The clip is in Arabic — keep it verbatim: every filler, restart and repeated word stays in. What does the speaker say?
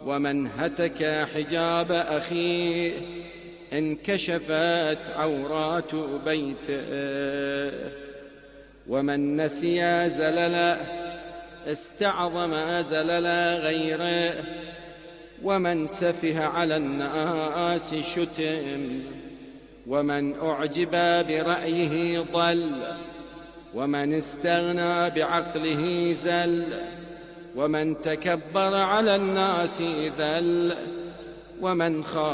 ومن هتك حجاب أخيه انكشفت عورات بيته، ومن نسي زللا استعظم زلل غيره، ومن سفه على الناس شتم، ومن أعجب برأيه ضل، ومن استغنى بعقله زل، ومن تكبر على الناس ذل، ومن خاف